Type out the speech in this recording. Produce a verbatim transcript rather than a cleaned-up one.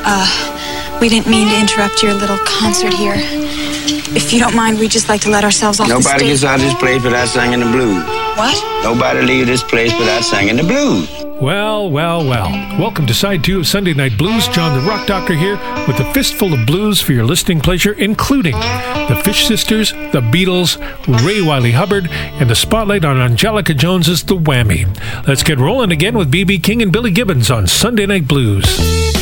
Uh, we didn't mean to interrupt your little concert here. If you don't mind, we'd just like to let ourselves off the stage. Nobody gets out of this place without singing the blues. What? Nobody leave this place without singing the blues. Well, well, well. Welcome to Side two of Sunday Night Blues. John the Rock Doctor here with a fistful of blues for your listening pleasure, including the Fish Sisters, the Beatles, Ray Wylie Hubbard, and the spotlight on Angelica Jones's The Whammy. Let's get rolling again with B B King and Billy Gibbons on Sunday Night Blues.